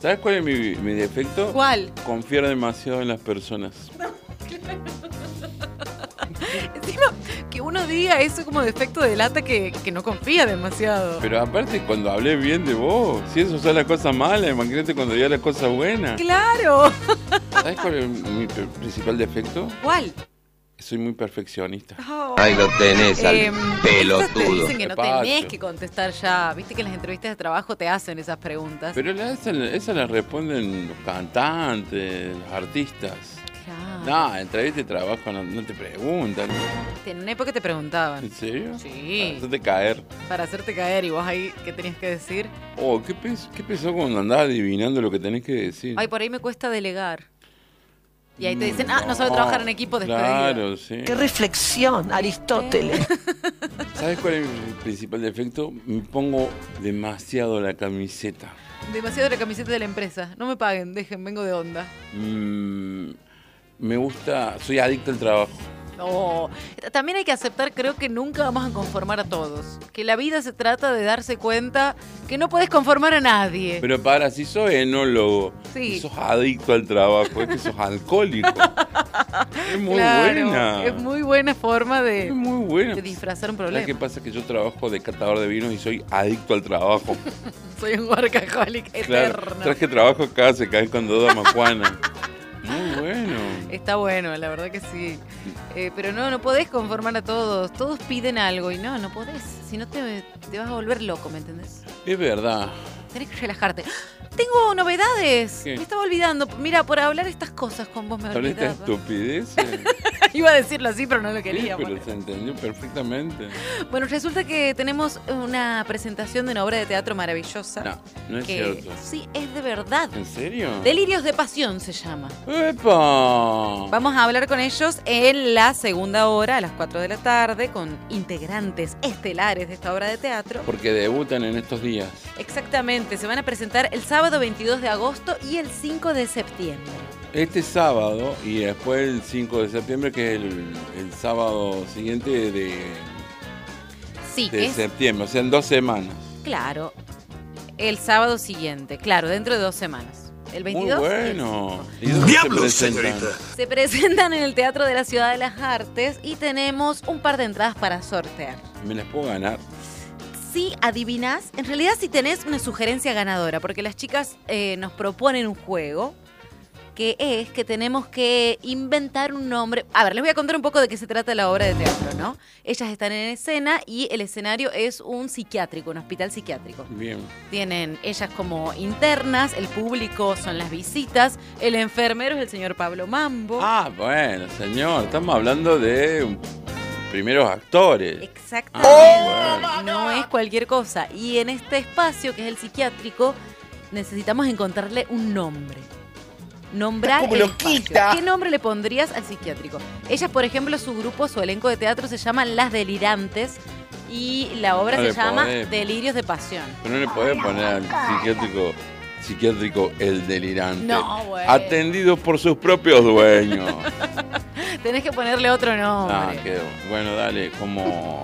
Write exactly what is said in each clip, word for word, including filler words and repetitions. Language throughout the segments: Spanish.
¿Sabes cuál es mi, mi defecto? ¿Cuál? Confiar demasiado en las personas. Encima, que uno diga eso como defecto delata que, que no confía demasiado. Pero aparte, cuando hablé bien de vos, si eso es la cosa mala, imagínate cuando diga la cosa buena. ¡Claro! ¿Sabes cuál es mi principal defecto? ¿Cuál? Soy muy perfeccionista. Oh. Ahí lo tenés, al Eh, pelotudo. Te dicen que no Despacho. tenés que contestar ya. Viste que en las entrevistas de trabajo te hacen esas preguntas. Pero la- esa, esa la responden los cantantes, los artistas. Claro. No, en entrevista de trabajo no, no te preguntan. En una época te preguntaban. ¿En serio? Sí. Para hacerte caer. Para hacerte caer, y vos ahí, ¿qué tenías que decir? Oh, ¿qué, pens ¿qué pensó cuando andás adivinando lo que tenés que decir? Ay, por ahí me cuesta delegar. Y ahí te dicen, Mm, ah, no sabe trabajar en equipo, despedido. Claro, sí. ¡Qué reflexión, Aristóteles! ¿Sabes cuál es mi principal defecto? Me pongo demasiado la camiseta. Demasiado la camiseta de la empresa. No me paguen, dejen, vengo de onda. Mm, me gusta, soy adicto al trabajo. Oh, también hay que aceptar, creo que nunca vamos a conformar a todos. Que la vida se trata de darse cuenta que no puedes conformar a nadie. Pero para, si sos enólogo, Sí. y sos adicto al trabajo, es que sos alcohólico. Es muy Claro, buena. es muy buena forma de, Es muy buena. de disfrazar un ¿Sabes problema. qué pasa? Que yo trabajo de catador de vinos y soy adicto al trabajo. Soy un workaholic Claro, eterno. traje trabajo acá, se cae con Doda Majuana. Muy bueno. Está bueno, la verdad que sí. Eh, pero no, no podés conformar a todos. Todos piden algo y no, no podés. Si no te, te vas a volver loco, ¿me entendés? Es verdad. Tenés que relajarte. Tengo novedades. ¿Qué? Me estaba olvidando. Mira, por hablar estas cosas con vos me Con esta olvidaba. estupidez. Iba a decirlo así, pero no lo quería. Pero Manuel. se entendió perfectamente. Bueno, resulta que tenemos una presentación de una obra de teatro maravillosa. No, no es que cierto. sí, es de verdad. ¿En serio? Delirios de pasión se llama. ¡Epa! Vamos a hablar con ellos en la segunda hora, a las cuatro de la tarde, con integrantes estelares de esta obra de teatro. Porque debutan en estos días. Exactamente, se van a presentar el sábado veintidós de agosto y el cinco de septiembre. Este sábado y después el cinco de septiembre, que es el, el sábado siguiente de, Sí, de es septiembre, o sea, en dos semanas. claro, el sábado siguiente, claro, dentro de dos semanas. El Muy veintidós. bueno. ¿Y dónde ¡Diablos, se presentan? señorita! Se presentan en el Teatro de la Ciudad de las Artes y tenemos un par de entradas para sortear. ¿Me las puedo ganar? Si adivinas, en realidad si tenés una sugerencia ganadora, porque las chicas eh, nos proponen un juego que es que tenemos que inventar un nombre. A ver, les voy a contar un poco de qué se trata la obra de teatro, ¿no? Ellas están en escena y el escenario es un psiquiátrico, un hospital psiquiátrico. Bien. Tienen ellas como internas, el público son las visitas, el enfermero es el señor Pablo Mambo. Ah, bueno, señor, estamos hablando de um, primeros actores. Exactamente. Ah, No es cualquier cosa. Y en este espacio, que es el psiquiátrico, necesitamos encontrarle un nombre. Nombrar Como el loquita. espacio. ¿Qué nombre le pondrías al psiquiátrico? Ellas, por ejemplo, su grupo, su elenco de teatro se llama Las Delirantes y la obra No se le llama podés. Delirios de Pasión. Pero no le podés poner al psiquiátrico, psiquiátrico el delirante. No, bueno. Atendido por sus propios dueños. Tenés que ponerle otro nombre. Ah, quedó. Bueno, dale, como...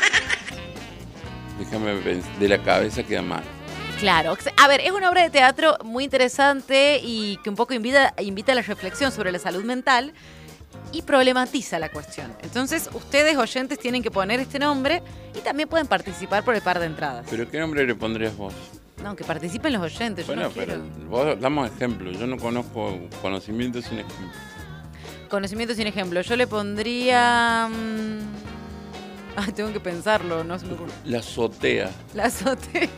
Déjame pensar, de la cabeza queda mal. Claro. A ver, es una obra de teatro muy interesante y que un poco invita, invita a la reflexión sobre la salud mental y problematiza la cuestión. Entonces, ustedes, oyentes, tienen que poner este nombre y también pueden participar por el par de entradas. ¿Pero qué nombre le pondrías vos? No, que participen los oyentes, yo Bueno, no pero quiero. vos damos ejemplos. Yo no conozco conocimientos sin ejemplo. Conocimiento sin ejemplo. Yo le pondría... mm, Ah, tengo que pensarlo, no se me ocurre. La azotea. La azotea.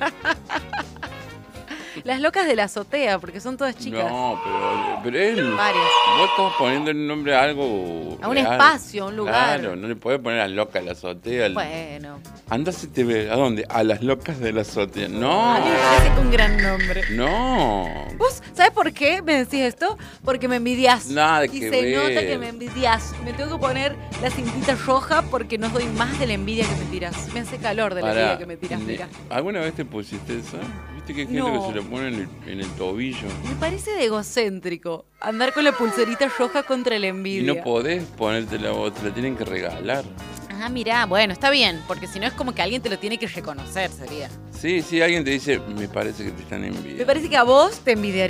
Las locas de la azotea, porque son todas chicas. No, pero, pero él. Varias. Vos estás poniendo el nombre a algo. A un real. espacio, a un lugar. Claro, no le podés poner a loca de la azotea. al- Bueno. Anda si te ve. ¿A dónde? A las locas de la azotea. A No. mí me parece un gran nombre. No. ¿Vos sabés por qué me decís esto? Porque me envidias. Nada y que se ver. nota que me envidias. Me tengo que poner la cintita roja porque no doy más de la envidia que me tiras. Me hace calor de la Pará, envidia que me tiras, ne- mira. ¿Alguna vez te pusiste eso? ¿Viste que hay gente No. que se lo pone en el, en el tobillo? Me parece de egocéntrico andar con la pulserita roja contra la Y envidia. no podés ponértela vos, te la tienen que regalar. Ah, mirá, bueno, está bien, porque si no es como que alguien te lo tiene que reconocer, sería. Sí, sí, alguien te dice, me parece que te están envidiando. Me parece que a vos te envidiaría.